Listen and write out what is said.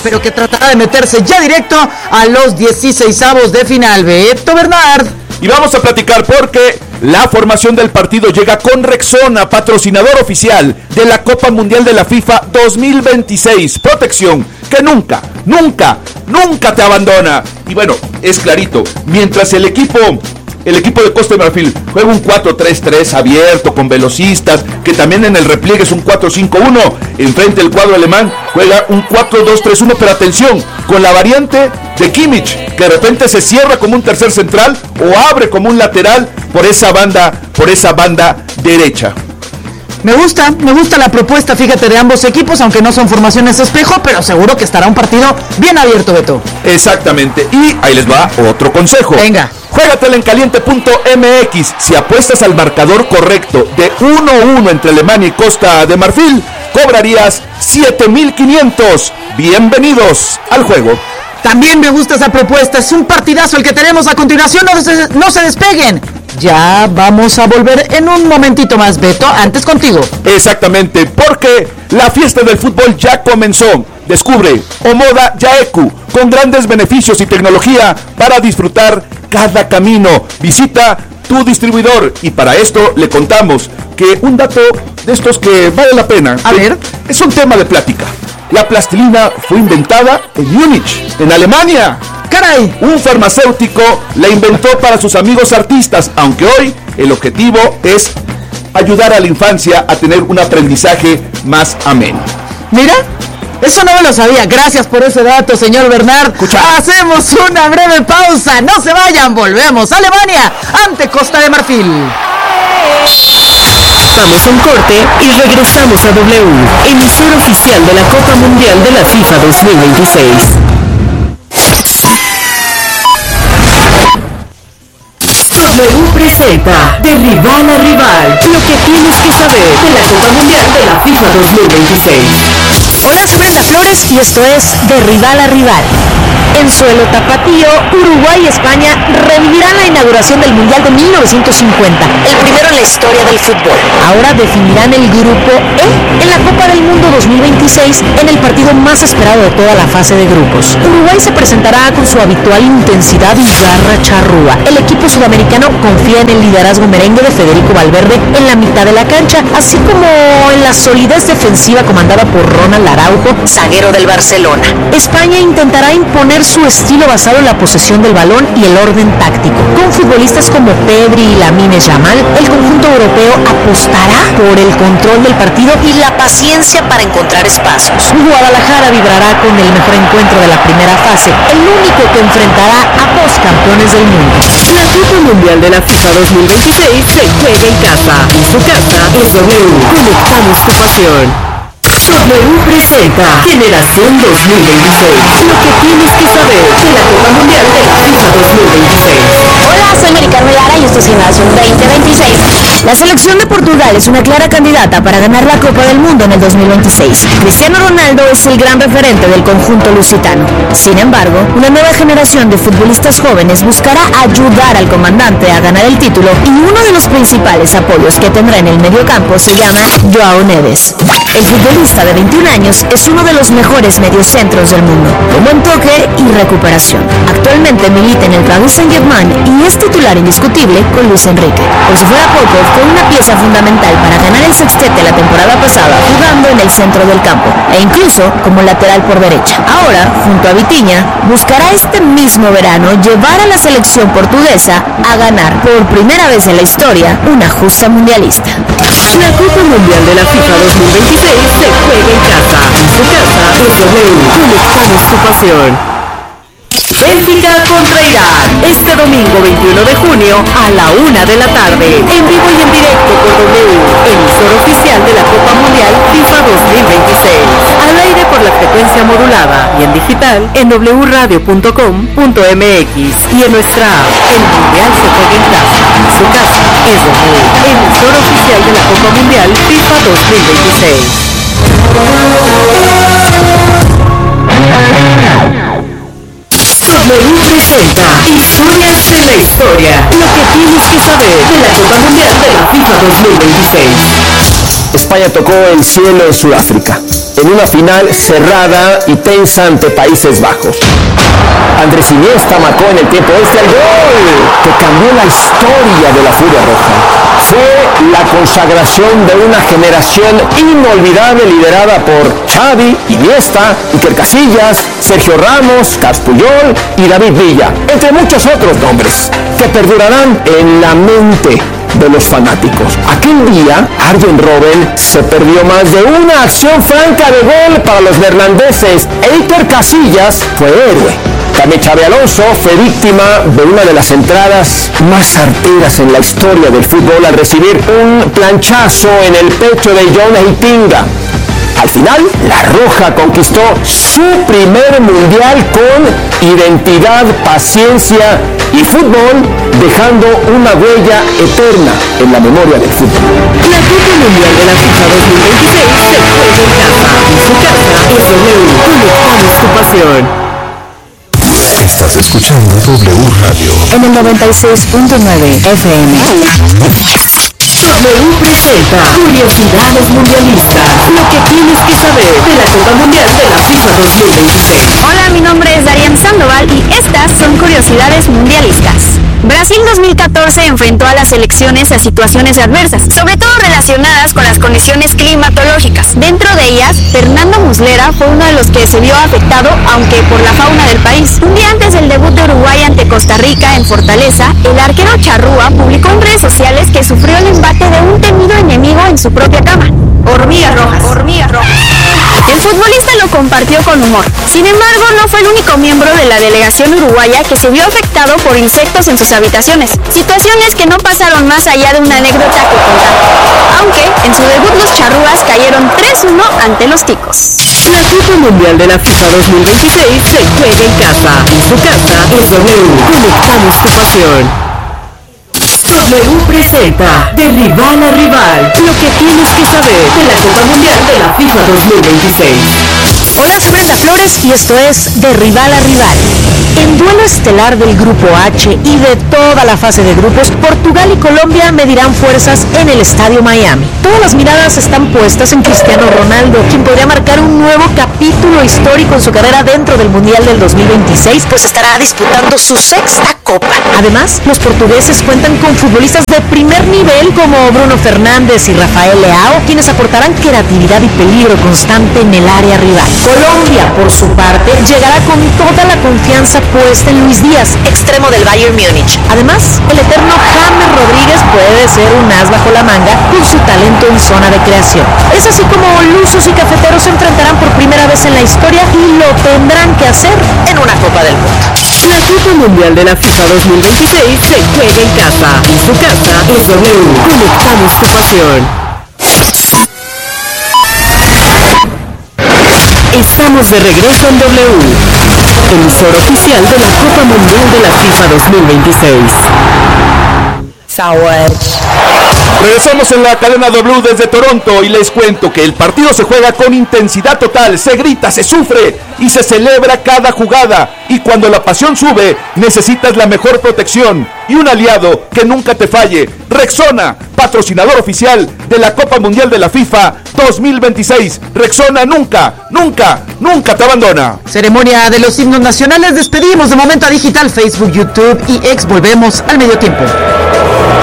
pero que tratará de meterse ya directo a los 16avos de final. Beto Bernard. Y vamos a platicar porque la formación del partido llega con Rexona, patrocinador oficial de la Copa Mundial de la FIFA 2026. Protección que nunca te abandona. Y bueno, es clarito, mientras el equipo de Costa de Marfil juega un 4-3-3 abierto con velocistas, que también en el repliegue es un 4-5-1, enfrente el cuadro alemán juega un 4-2-3-1, pero atención, con la variante de Kimmich, que de repente se cierra como un tercer central o abre como un lateral por esa banda derecha. Me gusta la propuesta, fíjate, de ambos equipos, aunque no son formaciones espejo, pero seguro que estará un partido bien abierto, Beto. Exactamente, y ahí les va otro consejo. Venga. Juégatela en caliente.mx. Si apuestas al marcador correcto de 1-1 entre Alemania y Costa de Marfil, cobrarías 7,500. Bienvenidos al juego. También me gusta esa propuesta, es un partidazo el que tenemos a continuación, no se despeguen. Ya vamos a volver en un momentito más, Beto, antes contigo. Exactamente, porque la fiesta del fútbol ya comenzó. Descubre Omoda Yaeku, con grandes beneficios y tecnología para disfrutar cada camino. Visita tu distribuidor y para esto le contamos que un dato de estos que vale la pena. A ver. Es un tema de plática. La plastilina fue inventada en Múnich, en Alemania. ¡Caray! Un farmacéutico la inventó para sus amigos artistas, aunque hoy el objetivo es ayudar a la infancia a tener un aprendizaje más ameno. Mira, eso no me lo sabía. Gracias por ese dato, señor Bernard. Escucha. Hacemos una breve pausa. No se vayan, volvemos a Alemania ante Costa de Marfil. Vamos a un corte y regresamos a W, emisora oficial de la Copa Mundial de la FIFA 2026. W presenta de rival a rival, lo que tienes que saber de la Copa Mundial de la FIFA 2026. Hola, soy Brenda Flores y esto es de rival a rival. En suelo tapatío, Uruguay y España revivirán la inauguración del Mundial de 1950, el primero en la historia del fútbol. Ahora definirán el grupo E en la Copa del Mundo 2026 en el partido más esperado de toda la fase de grupos. Uruguay se presentará con su habitual intensidad y garra charrúa. El equipo sudamericano confía en el liderazgo merengue de Federico Valverde en la mitad de la cancha, así como en la solidez defensiva comandada por Ronald Araujo, zaguero del Barcelona. España intentará imponer su estilo basado en la posesión del balón y el orden táctico. Con futbolistas como Pedri y Lamine Yamal, el conjunto europeo apostará por el control del partido y la paciencia para encontrar espacios. Guadalajara vibrará con el mejor encuentro de la primera fase, el único que enfrentará a dos campeones del mundo. La Copa Mundial de la FIFA 2026 se juega en casa. En su casa es W. Conectamos tu pasión. W presenta Generación 2026. Lo que tienes que saber de la Copa Mundial de la FIFA 2026. Hola, soy Mari Carmen Lara y esto es Generación 2026. La selección de Portugal es una clara candidata para ganar la Copa del Mundo en el 2026. Cristiano Ronaldo es el gran referente del conjunto lusitano. Sin embargo, una nueva generación de futbolistas jóvenes buscará ayudar al comandante a ganar el título y uno de los principales apoyos que tendrá en el mediocampo se llama João Neves. El futbolista de 21 años es uno de los mejores mediocentros del mundo, con buen toque y recuperación. Actualmente milita en el Paris Saint-Germain y es titular indiscutible con Luis Enrique. Por si fuera poco, fue una pieza fundamental para ganar el sextete la temporada pasada, jugando en el centro del campo e incluso como lateral por derecha. Ahora, junto a Vitinha, buscará este mismo verano llevar a la selección portuguesa a ganar por primera vez en la historia una justa mundialista. La Copa Mundial de la FIFA 2026 se juega en casa. En su casa es W. Conectamos tu pasión. Bélgica contra Irán, este domingo 21 de junio a la 1 de la tarde, en vivo y en directo por W, emisora oficial de la Copa Mundial FIFA 2026, al aire por la frecuencia modulada y en digital en wradio.com.mx y en nuestra app. El Mundial se juega en casa, su casa es W, emisora oficial de la Copa Mundial FIFA 2026. W presenta Historias en la Historia. Lo que tienes que saber de la Copa Mundial de la FIFA 2026. España tocó el cielo en Sudáfrica. en una final cerrada y tensa ante Países Bajos. Andrés Iniesta marcó en el tiempo extra el gol que cambió la historia de la Furia Roja. Fue la consagración de una generación inolvidable liderada por Xavi, Iniesta, Iker Casillas, Sergio Ramos, Caspuyol y David Villa, entre muchos otros nombres que perdurarán en la mente de los fanáticos. Aquel día, Arjen Robben se perdió más de una acción franca de gol para los neerlandeses e Iker Casillas fue héroe. También Xabi Alonso fue víctima de una de las entradas más arteras en la historia del fútbol al recibir un planchazo en el pecho de John Heitinga. Al final, la Roja conquistó su primer mundial con identidad, paciencia y fútbol, dejando una huella eterna en la memoria del fútbol. La Copa Mundial de la FIFA 2026 se juega en casa. En su casa es W. Conectamos tu pasión. Estás escuchando W Radio. En el 96.9 FM. W presenta Curiosidades Mundialistas. Lo que tienes que saber de la Copa Mundial de la FIFA 2026. Hola, mi nombre es Darian Sandoval y estas son Curiosidades Mundialistas. Brasil 2014 enfrentó a las selecciones a situaciones adversas, sobre todo relacionadas con las condiciones climatológicas. Dentro de ellas, Fernando Muslera fue uno de los que se vio afectado, aunque por la fauna del país. Un día antes del debut de Uruguay ante Costa Rica en Fortaleza, el arquero Charrúa publicó en redes sociales que sufrió el embate de un temido enemigo en su propia cama. Hormigas rojas. El futbolista lo compartió con humor. Sin embargo, no fue el único miembro de la delegación uruguaya que se vio afectado por insectos en sus habitaciones. Situaciones que no pasaron más allá de una anécdota que contar. Aunque, en su debut los charrúas cayeron 3-1 ante los ticos. La Copa Mundial de la FIFA 2026 se juega en casa. En su casa es W. Conectamos tu pasión. W presenta de rival a rival. Lo que tienes que saber de la Copa Mundial de la FIFA 2026. Hola, soy Brenda Flores y esto es De Rival a Rival. En duelo estelar del Grupo H y de toda la fase de grupos, Portugal y Colombia medirán fuerzas en el Estadio Miami. Todas las miradas están puestas en Cristiano Ronaldo, quien podría marcar un nuevo capítulo histórico en su carrera dentro del Mundial del 2026, pues estará disputando su sexta Copa. Además, los portugueses cuentan con futbolistas de primer nivel como Bruno Fernández y Rafael Leao, quienes aportarán creatividad y peligro constante en el área rival. Colombia, por su parte, llegará con toda la confianza puesta en Luis Díaz, extremo del Bayern Múnich. Además, el eterno James Rodríguez puede ser un as bajo la manga con su talento en zona de creación. Es así como lusos y cafeteros se enfrentarán por primera vez en la historia y lo tendrán que hacer en una Copa del Mundo. La Copa Mundial de la FIFA 2026 se juega en casa. En su casa es W. Conectamos tu pasión. Estamos de regreso en W, emisor oficial de la Copa Mundial de la FIFA 2026. Regresamos en la cadena W desde Toronto y les cuento que el partido se juega con intensidad total, se grita, se sufre y se celebra cada jugada. Y cuando la pasión sube, necesitas la mejor protección y un aliado que nunca te falle. Rexona, patrocinador oficial de la Copa Mundial de la FIFA 2026. Rexona nunca te abandona. Ceremonia de los himnos nacionales. Despedimos de momento a Digital, Facebook, YouTube y X. Volvemos al medio tiempo.